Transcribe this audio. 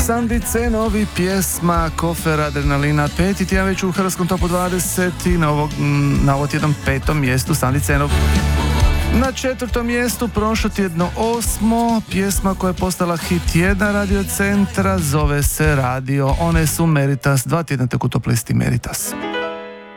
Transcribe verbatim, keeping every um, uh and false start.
Sandi Cenovi, pjesma Kofer Adrenalina, peti tjedan već u Hrvatskom topu dvadeset i na, ovog, na ovo tjednom petom mjestu Sandi Cenov. Na četvrtom mjestu prošlo tjedno osmo, pjesma koja je postala hit jedna Radio Centra, zove se Radio, one su Meritas, dva tjedna tek u top listi Meritas.